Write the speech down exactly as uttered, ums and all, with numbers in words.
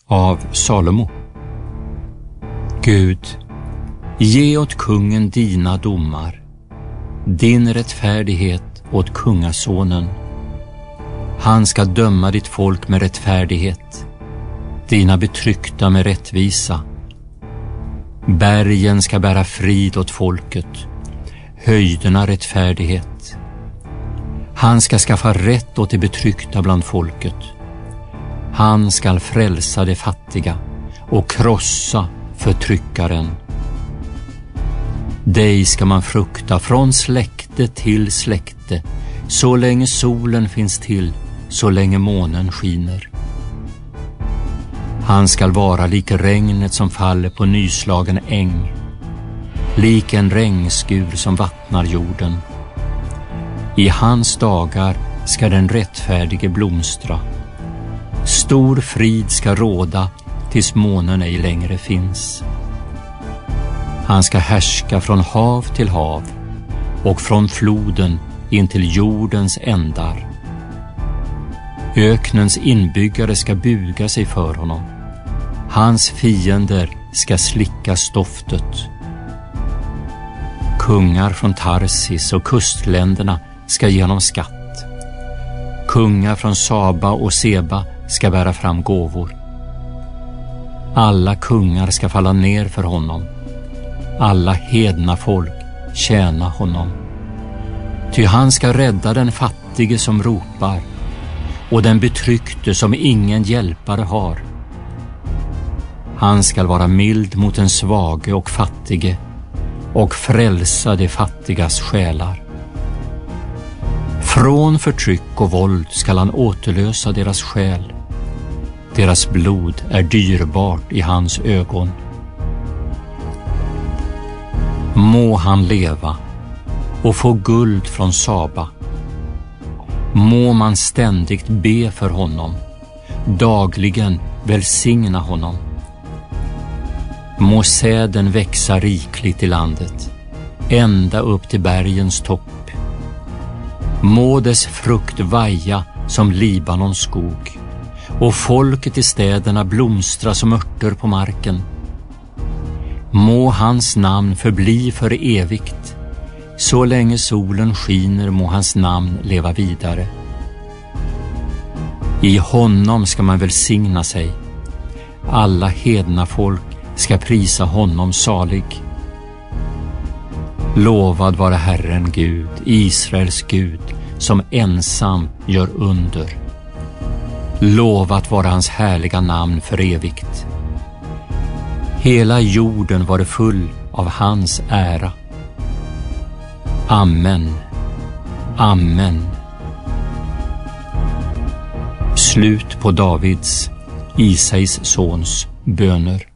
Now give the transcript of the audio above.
av Salomo. Gud, ge åt kungen dina domar, din rättfärdighet åt kungasonen. Han ska döma ditt folk med rättfärdighet, dina betryckta med rättvisa. Bergen ska bära frid åt folket, höjderna rättfärdighet. Han ska skaffa rätt åt de betryckta bland folket. Han ska frälsa de fattiga och krossa förtryckaren. Dig ska man frukta från släkte till släkte, så länge solen finns till, så länge månen skiner. Han skall vara lik regnet som faller på nyslagen äng, lik en regnskur som vattnar jorden. I hans dagar ska den rättfärdige blomstra. Stor frid ska råda tills månen ej längre finns. Han ska härska från hav till hav och från floden in till jordens ändar. Öknens inbyggare ska buga sig för honom. Hans fiender ska slicka stoftet. Kungar från Tarsis och kustländerna ska ge honom skatt. Kungar från Saba och Seba ska bära fram gåvor. Alla kungar ska falla ner för honom. Alla hedna folk tjäna honom. Ty han ska rädda den fattige som ropar och den betryckte som ingen hjälpare har. Han ska vara mild mot den svage och fattige och frälsa de fattigas själar. Från förtryck och våld ska han återlösa deras själ. Deras blod är dyrbart i hans ögon. Må han leva och få guld från Saba. Må man ständigt be för honom, dagligen välsigna honom. Må säden växa rikligt i landet, ända upp till bergens topp. Må dess frukt vaja som Libanons skog, och folket i städerna blomstra som örter på marken. Må hans namn förbli för evigt, så länge solen skiner må hans namn leva vidare. I honom ska man välsigna sig. Alla hedna folk ska prisa honom salig. Lovad vare Herren Gud, Israels Gud, som ensam gör under. Lovat vare hans härliga namn för evigt. Hela jorden var full av hans ära. Amen. Amen. Slut på Davids, Isais sons, böner.